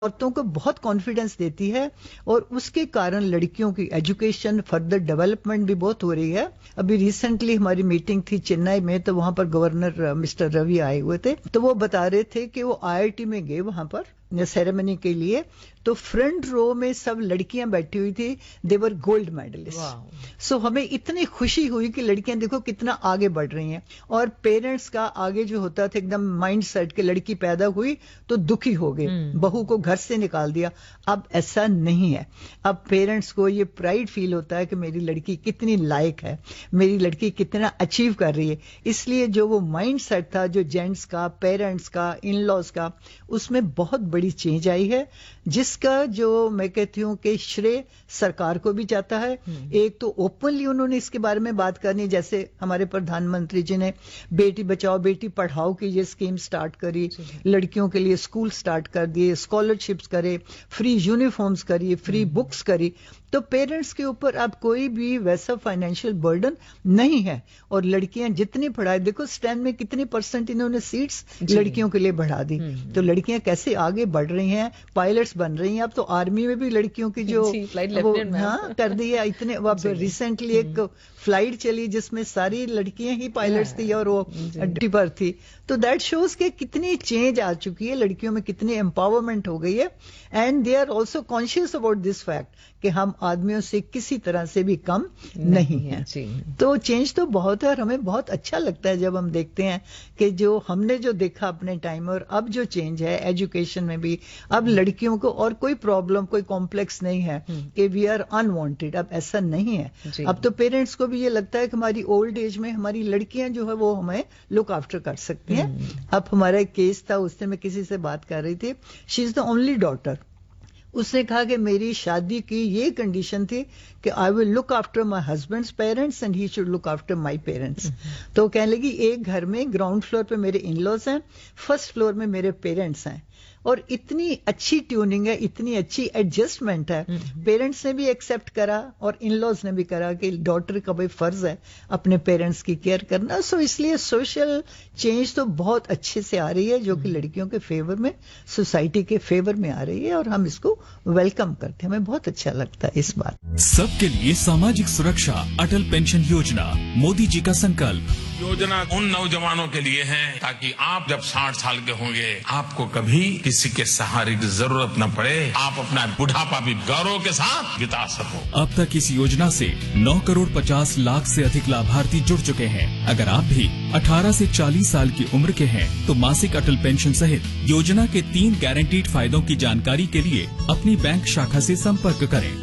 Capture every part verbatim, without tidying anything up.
عورتوں کو بہت کانفیڈنس دیتی ہے اور اس کے کارن لڑکیوں کی ایجوکیشن فردر ڈیولپمنٹ بھی بہت ہو رہی ہے. ابھی ریسنٹلی ہماری میٹنگ تھی چنئی میں، تو وہاں پر گورنر مسٹر روی آئے ہوئے تھے، تو وہ بتا رہے تھے کہ وہ آئی آئی ٹی میں گئے وہاں پر سیریمنی کے لیے، تو فرنٹ رو میں سب لڑکیاں بیٹھی ہوئی تھی، دے ور گولڈ میڈلسٹ. سو ہمیں اتنی خوشی ہوئی کہ لڑکیاں دیکھو کتنا آگے بڑھ رہی ہیں. اور پیرنٹس کا آگے جو ہوتا تھا ایک دم مائنڈ سیٹ کہ لڑکی پیدا ہوئی تو دکھی ہو گئے، بہو کو گھر سے نکال دیا. اب ایسا نہیں ہے، اب پیرنٹس کو یہ پرائڈ فیل ہوتا ہے کہ میری لڑکی کتنی لائق ہے، میری لڑکی کتنا اچیو کر رہی ہے. اس لیے جو وہ مائنڈ سیٹ تھا جو جینٹس کا، پیرنٹس کا، ان لاز کا، اس میں بہت بڑی چینج آئی ہے، جس کا جو میں کہتی ہوں کہ شرے سرکار کو بھی جاتا ہے. ایک تو اوپنلی انہوں نے اس کے بارے میں بات کرنی، جیسے ہمارے پردھان منتری جی نے بیٹی بچاؤ بیٹی پڑھاؤ کی یہ اسکیم سٹارٹ کری، لڑکیوں کے لیے اسکول سٹارٹ کر دیے، اسکالرشپس کرے، فری یونیفارمز کری، فری بکس کری. تو پیرنٹس کے اوپر اب کوئی بھی ویسا فائنینشیل برڈن نہیں ہے. اور لڑکیاں جتنی پڑھائے، دیکھو اسٹین میں کتنی پرسنٹ انہوں نے سیٹس لڑکیوں کے لیے بڑھا دی. تو لڑکیاں کیسے آگے بڑھ رہی ہیں، پائلٹس بن رہی ہیں. اب تو آرمی میں بھی لڑکیوں کی جو ہاں کر دی ہے اتنے. اب ریسنٹلی ایک فلائٹ چلی جس میں ساری لڑکیاں ہی پائلٹس تھی اور وہ ڈیوٹی پر تھی. تو دیٹ شوز کہ کتنی چینج آ چکی ہے، لڑکیوں میں کتنی امپاورمنٹ ہو گئی ہے. And they are also conscious about this fact کہ ہم آدمیوں سے کسی طرح سے بھی کم نہیں ہیں. تو چینج تو بہت ہے اور ہمیں بہت اچھا لگتا ہے جب ہم دیکھتے ہیں کہ جو ہم نے جو دیکھا اپنے ٹائم اور اب جو چینج ہے ایجوکیشن میں بھی، اب لڑکیوں کو اور کوئی پرابلم، کوئی کمپلیکس نہیں ہے کہ وی آر انوانٹیڈ. اب ایسا نہیں ہے. اب تو پیرنٹس کو بھی یہ لگتا ہے کہ ہماری اولڈ ایج میں ہماری لڑکیاں جو ہے وہ ہمیں لک آفٹر کر سکتی ہیں. اب ہمارا ایک کیس تھا، اس سے میں کسی سے بات کر رہی تھی، شی از دا اونلی ڈاٹر. اس نے کہا کہ میری شادی کی یہ کنڈیشن تھی کہ آئی ول look after my husbands parents and he should look after my parents. تو کہنے لگی ایک گھر میں گراؤنڈ فلور پہ میرے ان لاز ہیں، فرسٹ فلور میں میرے پیرنٹس ہیں. اور اتنی اچھی ٹیوننگ ہے، اتنی اچھی ایڈجسٹمنٹ ہے. پیرنٹس نے بھی ایکسپٹ کرا اور ان لاز نے بھی کرا کہ ڈاٹر کا بھائی فرض ہے اپنے پیرنٹس کی کیئر کرنا. سو اس لیے سوشل چینج تو بہت اچھے سے آ رہی ہے، جو کہ لڑکیوں کے فیور میں، سوسائٹی کے فیور میں آ رہی ہے، اور ہم اس کو ویلکم کرتے ہیں. ہمیں بہت اچھا لگتا ہے اس بات. سب کے لیے ساماجک سرکشا اٹل پینشن یوجنا، مودی جی کا سنکلپ. یوجنا ان نوجوانوں کے لیے ہے تاکہ آپ جب ساٹھ سال کے ہوں گے آپ کو کبھی کسی کے سہارے کی ضرورت نہ پڑے، آپ اپنا بڑھاپا بھی گورو کے ساتھ بتا سکو. اب تک اس یوجنا سے نو کروڑ پچاس لاکھ سے ادھک لابھارتی جڑ چکے ہیں. اگر آپ بھی اٹھارہ سے چالیس سال کی عمر کے ہیں تو ماسک اٹل پینشن سہت یوجنا کے تین گارنٹیڈ فائدوں کی جانکاری کے لیے اپنی بینک شاخا سے سمپرک کریں.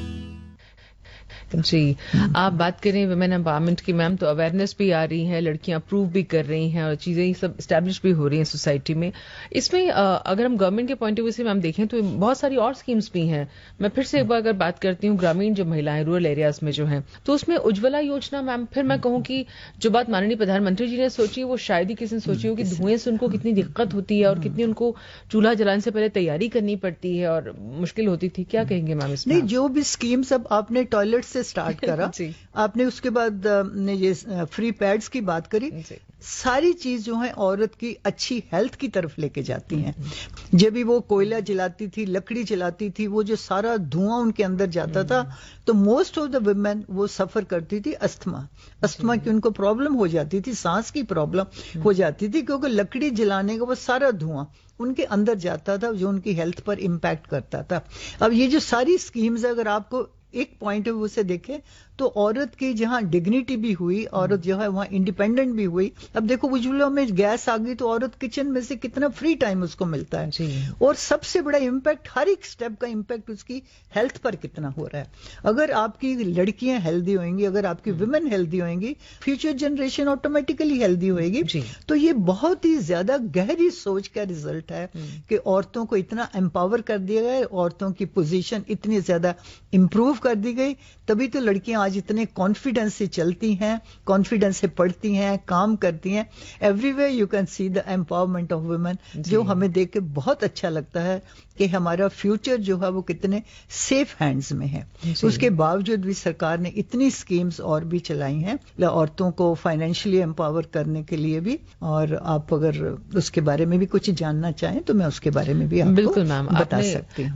جی، آپ بات کریں ویمن امپاورمنٹ کی میم، تو اویئرنیس بھی آ رہی ہے، لڑکیاں اپروو بھی کر رہی ہیں اور چیزیں سب اسٹیبلش بھی ہو رہی ہیں سوسائٹی میں. اس میں اگر ہم گورنمنٹ کے پوائنٹ آف ویو سے میم دیکھیں تو بہت ساری اور اسکیمز بھی ہیں. میں پھر سے ایک بار اگر بات کرتی ہوں گرامین جو مہیلائیں رورل ایریاز میں جو ہیں، تو اس میں اجولا یوجنا میم، پھر میں کہوں کہ جو بات ماننی پردھان منتری جی نے سوچی وہ شاید ہی کسی نے سوچی ہو کہ دھوئیں سے ان کو کتنی دقت ہوتی ہے اور کتنی ان کو چولہا جلانے سے پہلے تیاری کرنی پڑتی ہے اور مشکل ہوتی تھی. کیا کہیں گے میم اس میں؟ نہیں، جو بھی اسکیمز اب آپ نے ٹوائلٹ سے اسٹارٹ کرا، آپ نے اس کے بعد نے یہ فری پیڈز کی بات کری، ساری چیز جو ہے عورت کی اچھی ہیلتھ کی طرف لے کے جاتی ہیں. جب بھی وہ کوئلہ جلاتی تھی، لکڑی جلاتی تھی، وہ جو سارا دھواں ان کے اندر جاتا تھا، تو موسٹ آف دا ویمن وہ سفر کرتی تھی استھما استھما کی ان کو پرابلم ہو جاتی تھی، سانس کی پرابلم ہو جاتی تھی، کیونکہ لکڑی جلانے کا وہ سارا دھواں ان کے اندر جاتا تھا جو ان کی ہیلتھ پر امپیکٹ کرتا تھا. اب یہ جو ساری اسکیمز اگر آپ کو ایک پوائنٹ آف ویو سے دیکھیں تو عورت کی جہاں ڈگنیٹی بھی ہوئی، عورت جو ہے وہاں انڈیپینڈنٹ بھی ہوئی. اب دیکھو اجولا میں گیس آ گئی تو عورت کچن میں سے کتنا فری ٹائم اس کو ملتا ہے. اور سب سے بڑا امپیکٹ، ہر ایک سٹیپ کا امپیکٹ اس کی ہیلتھ پر کتنا ہو رہا ہے. اگر آپ کی لڑکیاں ہیلدی ہوئیں گی، اگر آپ کی ویمن ہیلدی ہوئیں گی، فیوچر جنریشن آٹومیٹیکلی ہیلدی ہوئے گی. تو یہ بہت ہی زیادہ گہری سوچ کا رزلٹ ہے کہ عورتوں کو اتنا امپاور کر دیا گیا، عورتوں کی پوزیشن اتنی زیادہ امپروو کر دی گئی. تبھی تو لڑکیاں آج اتنے کانفیڈنس سے چلتی ہیں، کانفیڈنس سے پڑھتی ہیں، کام کرتی ہیں. Every way you can see the empowerment of women, جو ہمیں دیکھ کے بہت اچھا لگتا ہے کہ ہمارا فیوچر جو ہے وہ کتنے سیف ہینڈز میں ہے. اس کے باوجود بھی سرکار نے اتنی اسکیمز اور بھی چلائی ہیں عورتوں کو فائنینشلی امپاور کرنے کے لیے بھی. اور آپ اگر اس کے بارے میں بھی کچھ جاننا چاہیں تو میں اس کے بارے میں بھی آپ کو بتا سکتی ہوں.